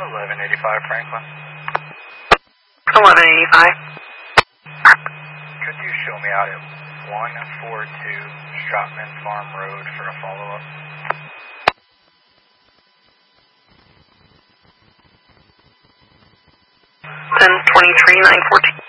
1185 Franklin. 1185. Could you show me out at 142 Stratman Farm Road for a follow-up? 1023 914.